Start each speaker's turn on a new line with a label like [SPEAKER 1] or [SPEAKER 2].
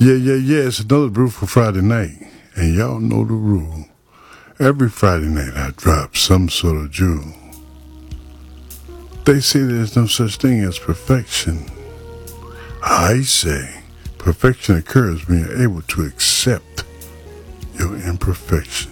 [SPEAKER 1] Yeah. It's another brew for Friday night. And y'all know the rule. Every Friday night I drop some sort of jewel. They say there's no such thing as perfection. I say perfection occurs when you're able to accept your imperfection.